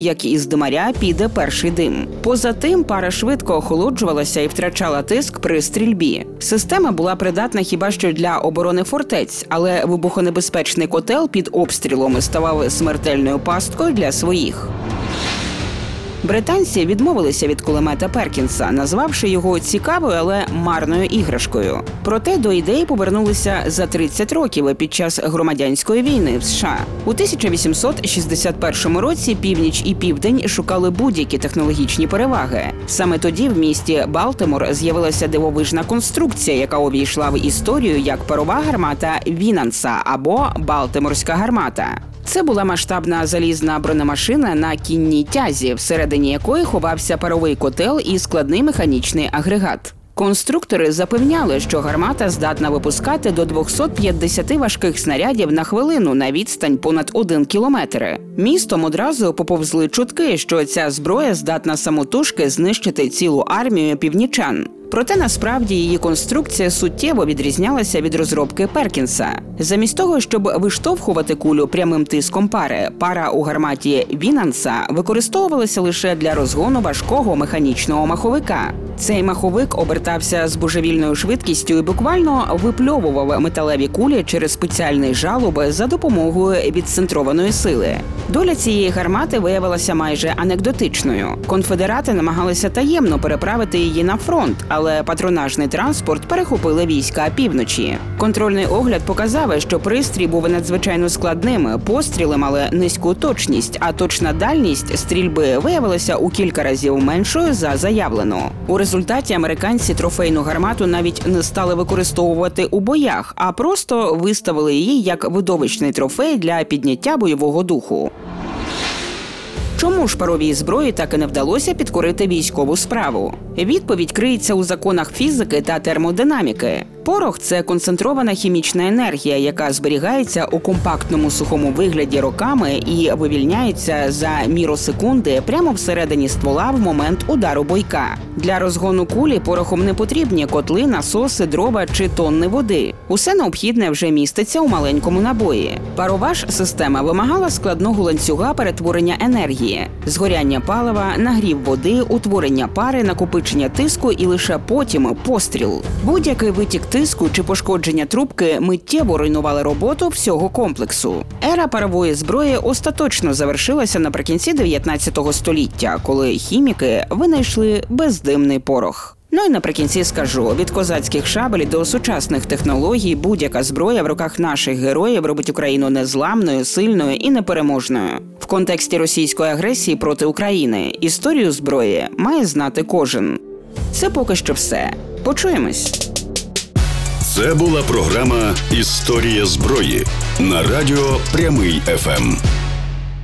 як із димаря піде перший дим. Поза тим, пара швидко охолоджувалася і втрачала тиск при стрільбі. Система була придатна хіба що для оборони фортець, але вибухонебезпечний котел під обстрілом ставав смертельною пасткою для своїх. Британці відмовилися від кулемета Перкінса, назвавши його цікавою, але марною іграшкою. Проте до ідеї повернулися за 30 років під час громадянської війни в США. У 1861 році північ і південь шукали будь-які технологічні переваги. Саме тоді в місті Балтимор з'явилася дивовижна конструкція, яка увійшла в історію як парова гармата Вінанса або Балтиморська гармата. Це була масштабна залізна бронемашина на кінній тязі, всередині якої ховався паровий котел і складний механічний агрегат. Конструктори запевняли, що гармата здатна випускати до 250 важких снарядів на хвилину на відстань понад 1 кілометр. Містом одразу поповзли чутки, що ця зброя здатна самотужки знищити цілу армію північан. Проте насправді її конструкція суттєво відрізнялася від розробки Перкінса. Замість того, щоб виштовхувати кулю прямим тиском пари, пара у гарматі Вінанса використовувалася лише для розгону важкого механічного маховика. Цей маховик обертався з божевільною швидкістю і буквально випльовував металеві кулі через спеціальний жалоб за допомогою відцентрованої сили. Доля цієї гармати виявилася майже анекдотичною. Конфедерати намагалися таємно переправити її на фронт, але патронажний транспорт перехопили війська півночі. Контрольний огляд показав, що пристрій був надзвичайно складним, постріли мали низьку точність, а точна дальність стрільби виявилася у кілька разів меншою за заявлену. У результаті американці трофейну гармату навіть не стали використовувати у боях, а просто виставили її як видовищний трофей для підняття бойового духу. Чому ж паровій зброї так і не вдалося підкорити військову справу? Відповідь криється у законах фізики та термодинаміки. Порох – це концентрована хімічна енергія, яка зберігається у компактному сухому вигляді роками і вивільняється за міросекунди прямо всередині ствола в момент удару бойка. Для розгону кулі порохом не потрібні котли, насоси, дрова чи тонни води. Усе необхідне вже міститься у маленькому набої. Парова ж система вимагала складного ланцюга перетворення енергії. Згоряння палива, нагрів води, утворення пари, накопичення тиску і лише потім постріл. Будь-який витік тиску чи пошкодження трубки миттєво руйнували роботу всього комплексу. Ера парової зброї остаточно завершилася наприкінці 19 століття, коли хіміки винайшли бездимний порох. Ну і наприкінці скажу, від козацьких шабель до сучасних технологій будь-яка зброя в руках наших героїв робить Україну незламною, сильною і непереможною. В контексті російської агресії проти України історію зброї має знати кожен. Це поки що все. Почуємось. Це була програма «Історія зброї» на радіо Прямий ФМ.